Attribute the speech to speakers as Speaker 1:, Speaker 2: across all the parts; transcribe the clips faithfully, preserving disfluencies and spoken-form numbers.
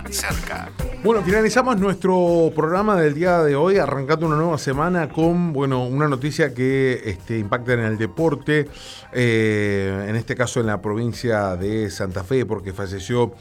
Speaker 1: tan cerca.
Speaker 2: Bueno, finalizamos nuestro programa del día de hoy, arrancando una nueva semana con, bueno, una noticia que este, impacta en el deporte, eh, en este caso en la provincia de Santa Fe, porque falleció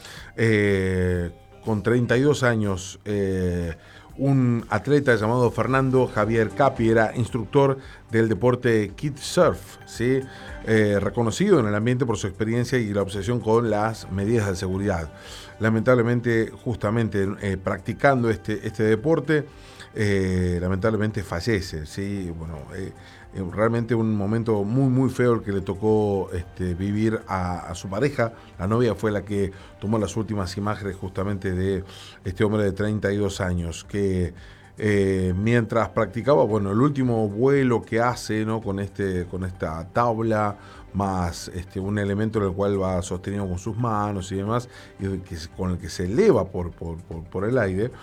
Speaker 2: eh, con treinta y dos años eh, un atleta llamado Fernando Javier Capi, era instructor del deporte kitesurf, ¿sí? eh, reconocido en el ambiente por su experiencia y la obsesión con las medidas de seguridad. Lamentablemente, justamente eh, practicando este, este deporte, eh, lamentablemente fallece, ¿sí? Bueno, eh, eh, realmente un momento muy muy feo el que le tocó este, vivir a, a su pareja. La novia fue la que tomó las últimas imágenes justamente de este hombre de treinta y dos años que eh, mientras practicaba, bueno, el último vuelo que hace, ¿no? con este con esta tabla más este, un elemento en el cual va sostenido con sus manos y demás, y que, con el que se eleva por, por, por, por el aire,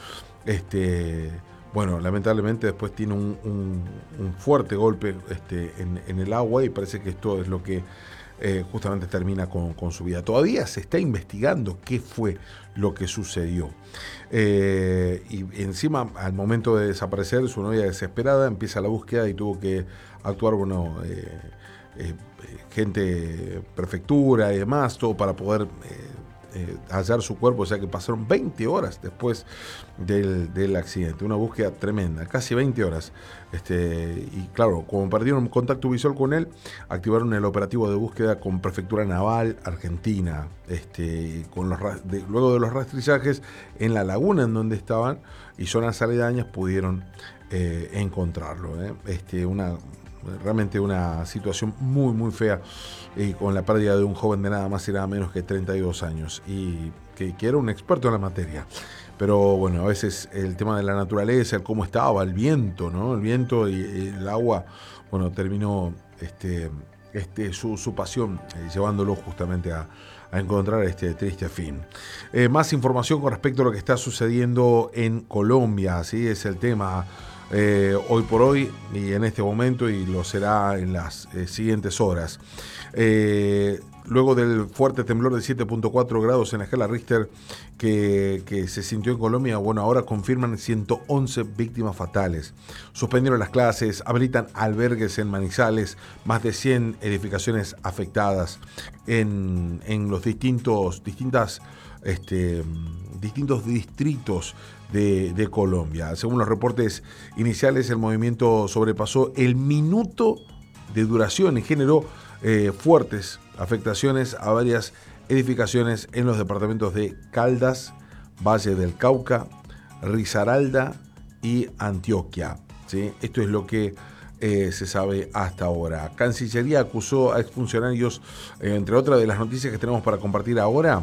Speaker 2: este, bueno, lamentablemente después tiene un, un, un fuerte golpe este, en, en el agua, y parece que esto es lo que eh, justamente termina con, con su vida. Todavía se está investigando qué fue lo que sucedió. Eh, y encima, al momento de desaparecer, su novia desesperada empieza la búsqueda y tuvo que actuar, bueno, eh, eh, gente, prefectura y demás, todo para poder eh, eh, hallar su cuerpo. O sea que pasaron veinte horas después del, del accidente, una búsqueda tremenda, casi veinte horas. Este, y claro, como perdieron contacto visual con él, activaron el operativo de búsqueda con Prefectura Naval Argentina, este, con los, de, luego de los rastrillajes en la laguna en donde estaban y zonas aledañas pudieron eh, encontrarlo. ¿eh? Este, una Realmente una situación muy muy fea, y con la pérdida de un joven de nada más y nada menos que treinta y dos años, y que, que era un experto en la materia. Pero bueno, a veces el tema de la naturaleza, el cómo estaba, el viento, ¿no? El viento y, y el agua, bueno, terminó este, este, su, su pasión eh, llevándolo justamente a, a encontrar este triste fin. Eh, más información con respecto a lo que está sucediendo en Colombia, ¿sí? Es el tema. Eh, hoy por hoy y en este momento, y lo será en las eh, siguientes horas. Eh, luego del fuerte temblor de siete punto cuatro grados en la escala Richter que, que se sintió en Colombia, bueno, ahora confirman ciento once víctimas fatales. Suspendieron las clases, habilitan albergues en Manizales, más de cien edificaciones afectadas en, en los distintos, distintas, este, distintos distritos De, de Colombia. Según los reportes iniciales, el movimiento sobrepasó el minuto de duración y generó eh, fuertes afectaciones a varias edificaciones en los departamentos de Caldas, Valle del Cauca, Risaralda y Antioquia. ¿Sí? Esto es lo que eh, se sabe hasta ahora. Cancillería acusó a exfuncionarios, eh, entre otras de las noticias que tenemos para compartir ahora.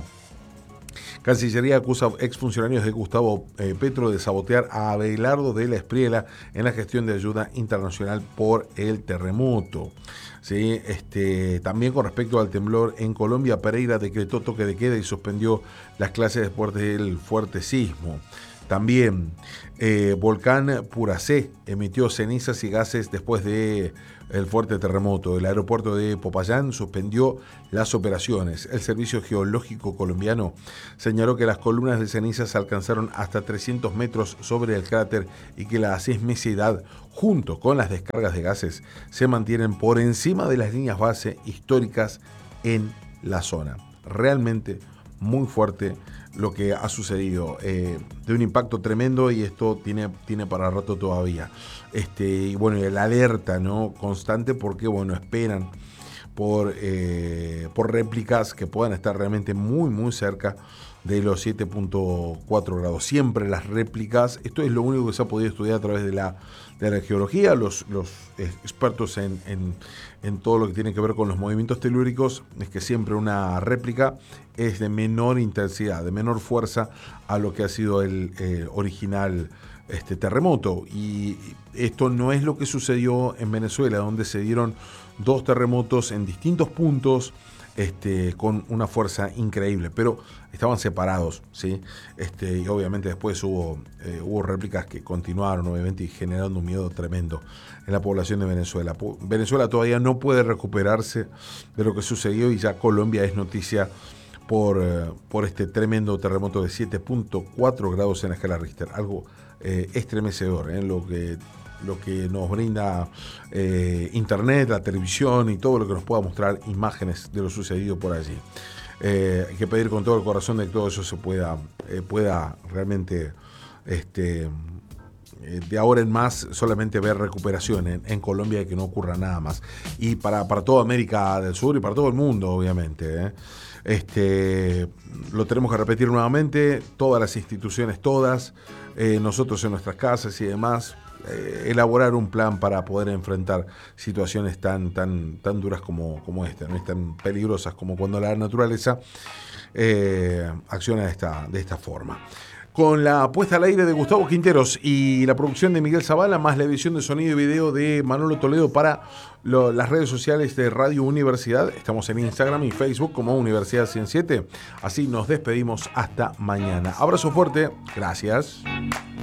Speaker 2: Cancillería acusa a exfuncionarios de Gustavo eh, Petro de sabotear a Abelardo de la Espriella en la gestión de ayuda internacional por el terremoto. ¿Sí? Este, también con respecto al temblor en Colombia, Pereira decretó toque de queda y suspendió las clases después del fuerte sismo. También eh, Volcán Puracé emitió cenizas y gases después de el fuerte terremoto. El aeropuerto de Popayán suspendió las operaciones. El Servicio Geológico Colombiano señaló que las columnas de cenizas alcanzaron hasta trescientos metros sobre el cráter y que la sismicidad, junto con las descargas de gases, se mantienen por encima de las líneas base históricas en la zona. Realmente muy fuerte lo que ha sucedido, eh, de un impacto tremendo, y esto tiene, tiene para rato todavía. Este, y bueno, la alerta, ¿no? constante, porque bueno, esperan por, eh, por réplicas que puedan estar realmente muy muy cerca de los siete punto cuatro grados. Siempre las réplicas, esto es lo único que se ha podido estudiar a través de la, de la geología. Los, los expertos en, en, en todo lo que tiene que ver con los movimientos telúricos, es que siempre una réplica es de menor intensidad, de menor fuerza a lo que ha sido el eh, original este terremoto. Y esto no es lo que sucedió en Venezuela, donde se dieron dos terremotos en distintos puntos, este, con una fuerza increíble, pero estaban separados, ¿sí? Este, y obviamente después hubo, eh, hubo réplicas que continuaron, obviamente, y generando un miedo tremendo en la población de Venezuela. Venezuela todavía no puede recuperarse de lo que sucedió, y ya Colombia es noticia por, eh, por este tremendo terremoto de siete punto cuatro grados en la escala Richter. Algo eh, estremecedor, ¿eh? lo que lo que nos brinda eh, internet, la televisión y todo lo que nos pueda mostrar imágenes de lo sucedido por allí. Eh, hay que pedir con todo el corazón de que todo eso se pueda, eh, pueda realmente, este, eh, de ahora en más, solamente ver recuperación en, en Colombia y que no ocurra nada más. Y para, para toda América del Sur y para todo el mundo, obviamente, ¿eh? Este, lo tenemos que repetir nuevamente, todas las instituciones, todas, eh, nosotros en nuestras casas y demás, eh, elaborar un plan para poder enfrentar situaciones tan, tan, tan duras como, como esta, ¿no? Tan peligrosas como cuando la naturaleza eh, acciona de esta, de esta forma. Con la puesta al aire de Gustavo Quinteros y la producción de Miguel Zavala, más la edición de sonido y video de Manolo Toledo para lo, las redes sociales de Radio Universidad. Estamos en Instagram y Facebook como Universidad ciento siete. Así nos despedimos hasta mañana. Abrazo fuerte. Gracias.